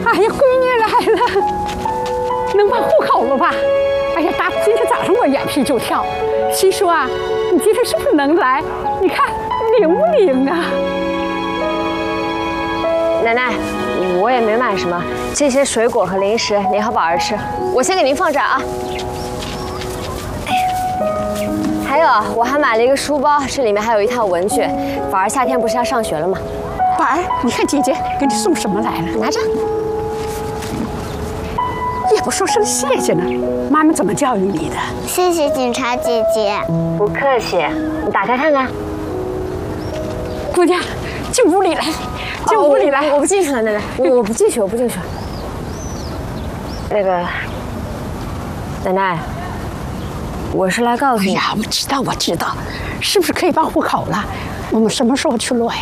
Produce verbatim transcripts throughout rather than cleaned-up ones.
哎呀，闺女来了，能办户口了吧？哎呀，大今天早上我眼皮就跳，心说啊，你今天是不是能来？你看灵不灵啊？ 奶奶，我也没买什么，这些水果和零食您和宝儿吃，我先给您放这儿啊。哎呀，还有我还买了一个书包，这里面还有一套文具。宝儿夏天不是要上学了吗？ 宝儿，你看姐姐给你送什么来了？ 拿着。 也不说声谢谢呢，妈妈怎么教育你的？ 谢谢警察姐姐。 不客气，你打开看看。 姑娘，进屋里来，进屋里来。 哦、我, 我不进去了，奶奶，我我不进去，我不进去。那个，奶奶，我是来告诉你。 哎呀，我知道，我知道，是不是可以办户口了？我们什么时候去落呀？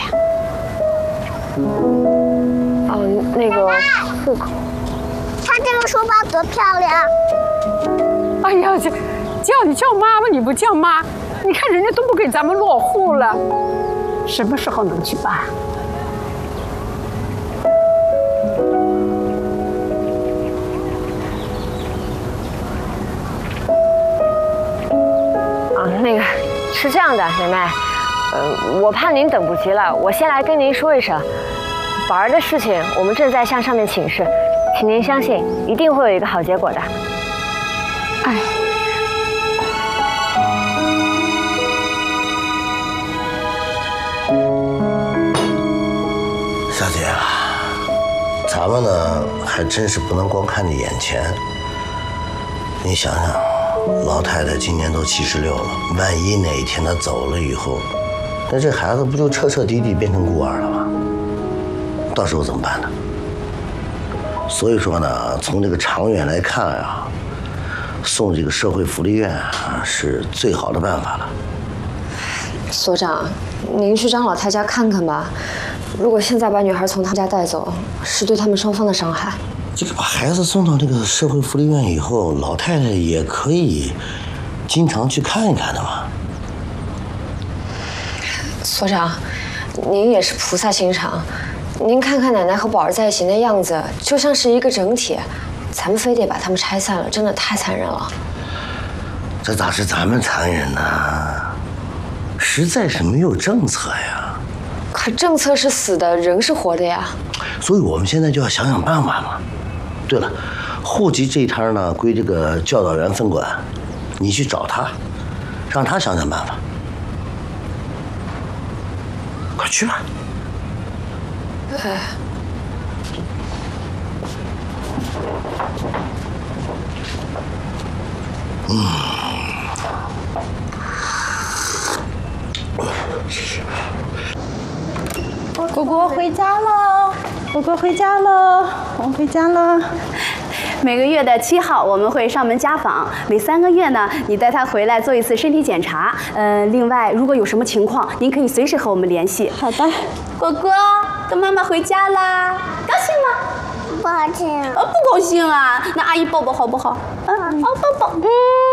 哦，那个户口。 看这个书包多漂亮！ 哎呀，这叫你叫妈妈，你不叫妈，你看人家都不给咱们落户了，什么时候能去办？ 啊，那个是这样的，奶奶，呃，我怕您等不及了，我先来跟您说一声，宝儿的事情我们正在向上面请示。请您相信，一定会有一个好结果的。 哎， 小姐啊，咱们呢还真是不能光看着眼前。你想想，老太太今年都七十六了，万一哪一天她走了以后，那这孩子不就彻彻底底变成孤儿了吗？到时候怎么办呢？所以说呢，从这个长远来看啊，送这个社会福利院啊是最好的办法了。 所长，您去张老太家看看吧。如果现在把女孩从他家带走，是对他们双方的伤害。 这个把孩子送到这个社会福利院以后，老太太也可以经常去看一看的嘛。 所长，您也是菩萨心肠。您看看奶奶和宝儿在一起那样子，就像是一个整体，咱们非得把他们拆散了，真的太残忍了。 这咋是咱们残忍呢？实在是没有政策呀。 可政策是死的，人是活的呀。 所以我们现在就要想想办法嘛。对了，户籍这一摊呢归这个教导员分管，你去找他，让他想想办法。快去吧。 哎， 嗯， 果果回家了，果果回家了，我们回家了。每个月的七号我们会上门家访，每三个月呢，你带他回来做一次身体检查。呃，另外如果有什么情况，您可以随时和我们联系。好的，果果跟妈妈回家啦，高兴吗？ 不高兴。 呃，不高兴啊，那阿姨抱抱好不好？啊，好抱抱。嗯，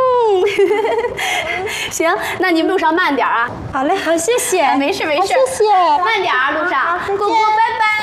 行，那你们路上慢点啊。好嘞，好，谢谢。啊、没事没事，谢谢。慢点啊，路上。果果，拜拜。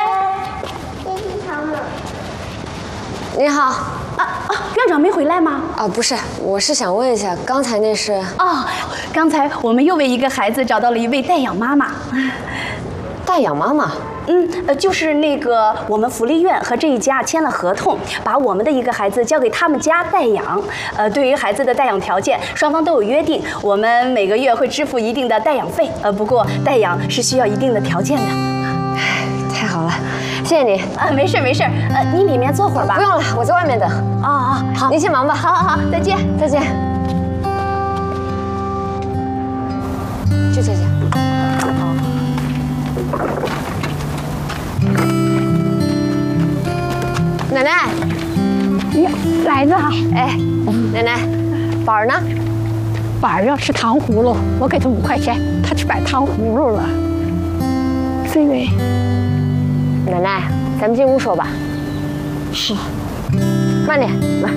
你好， 啊啊，院长没回来吗？ 啊，不是，我是想问一下，刚才那是…… 哦，刚才我们又为一个孩子找到了一位代养妈妈。 代养妈妈？ 嗯，呃，就是那个我们福利院和这一家签了合同，把我们的一个孩子交给他们家代养。呃，对于孩子的代养条件，双方都有约定，我们每个月会支付一定的代养费。呃，不过代养是需要一定的条件的。 太好了。谢谢你啊，没事没事，呃，你里面坐会儿吧。 不用了，我在外面等。 啊啊，好， 您先忙吧。 好好好，再见， 再见。就这家。奶奶， 呀，来了。 哎，奶奶，宝儿呢？ 宝儿要吃糖葫芦，我给他五块钱，他去买糖葫芦了。这位。 奶奶，咱们进屋说吧。 是， 慢点，慢。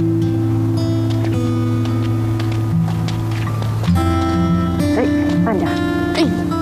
哎，慢点。